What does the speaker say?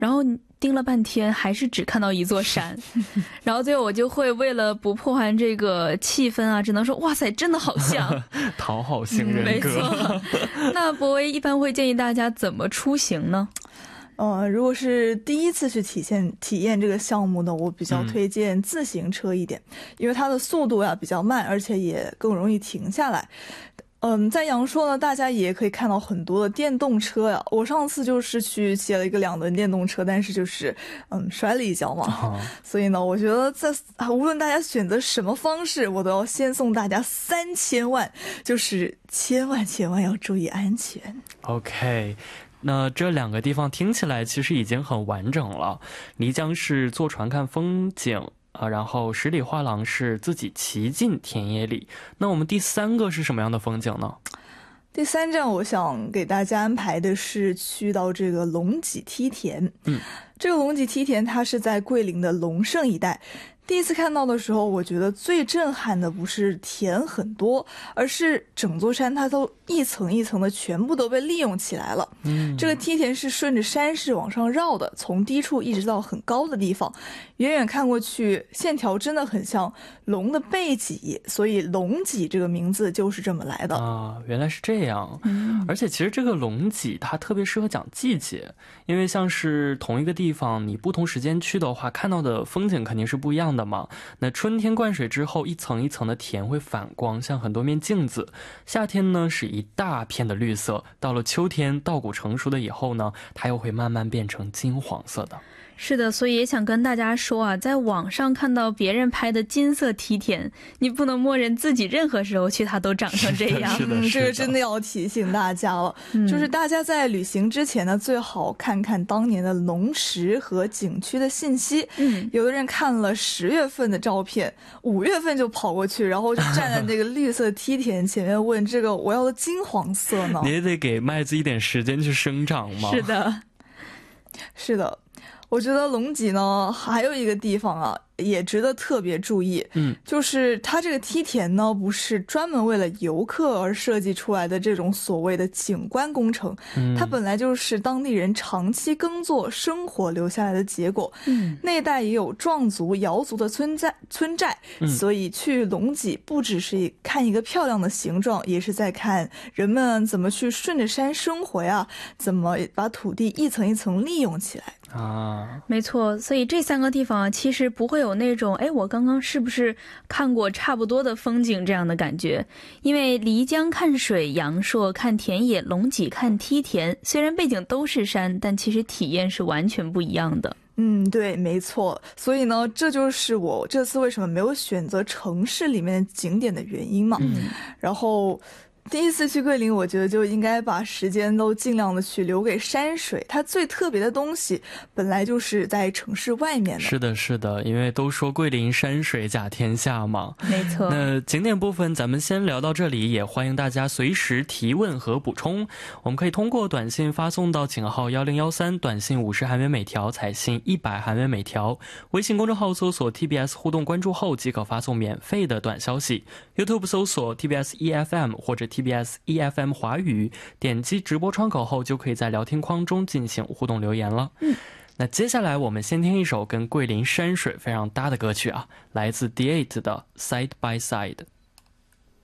然后盯了半天还是只看到一座山，然后最后我就会为了不破坏这个气氛啊，只能说哇塞真的好像讨好型人格。 没错。那博威一般会建议大家怎么出行呢？ 如果是第一次去体验这个项目呢，我比较推荐自行车一点，因为它的速度呀比较慢，而且也更容易停下来。在阳朔呢，大家也可以看到很多的电动车呀。我上次就是去骑了一个2轮电动车，但是就是摔了一跤嘛。所以呢，我觉得无论大家选择什么方式，我都要先送大家3000万，就是千万要注意安全。 OK， 那这2个地方听起来其实已经很完整了。漓江是坐船看风景，然后十里画廊是自己骑进田野里。那我们第3个是什么样的风景呢？ 第3站我想给大家安排的是去到这个龙脊梯田。这个龙脊梯田它是在桂林的龙胜一带。第一次看到的时候，我觉得最震撼的不是田很多，而是整座山它都一层一层的全部都被利用起来了。这个梯田是顺着山势往上绕的，从低处一直到很高的地方，远远看过去线条真的很像龙的背脊，所以龙脊这个名字就是这么来的啊。原来是这样。而且其实这个龙脊它特别适合讲季节，因为像是同一个地方你不同时间去的话，看到的风景肯定是不一样的嘛。那春天灌水之后，一层一层的田会反光，像很多面镜子。夏天呢是一大片的绿色，到了秋天稻谷成熟的以后呢，它又会慢慢变成金黄色的。 是的，所以也想跟大家说啊，在网上看到别人拍的金色梯田，你不能默认自己任何时候去它都长成这样。 这个真的要提醒大家了。就是大家在旅行之前呢，最好看看当年的龙石和景区的信息。有的人看了10月份的照片，5月份就跑过去，然后就站在那个绿色梯田前面问这个我要的金黄色呢。 你也得给麦子一点时间去生长嘛。 是的。我觉得龙脊呢还有一个地方啊也值得特别注意，就是它这个梯田呢不是专门为了游客而设计出来的这种所谓的景观工程，它本来就是当地人长期耕作生活留下来的结果。那一带也有壮族瑶族的村寨，所以去龙脊不只是看一个漂亮的形状，也是在看人们怎么去顺着山生活呀，怎么把土地一层一层利用起来啊。没错，所以这3个地方其实不会有那种我刚刚是不是看过差不多的风景这样的感觉。因为漓江看水，阳朔看田野，龙脊看梯田，虽然背景都是山，但其实体验是完全不一样的。 对，没错。所以呢，这就是我这次为什么没有选择城市里面景点的原因嘛。然后第一次去桂林，我觉得就应该把时间都尽量的去留给山水，它最特别的东西本来就是在城市外面的。 是的，因为都说桂林山水甲天下嘛。 没错。 那景点部分咱们先聊到这里，也欢迎大家随时提问和补充。我们可以通过短信发送到井号1013，短信50韩元每条，彩信100韩元每条。微信公众号搜索 TBS 互动关注后即可发送免费的短消息。YouTube 搜索 TBS EFM 或者TBS EFM 华语，点击直播窗口后就可以在聊天框中进行互动留言了。那接下来我们先听一首跟桂林山水非常搭的歌曲啊，来自 The8 的 Side by Side。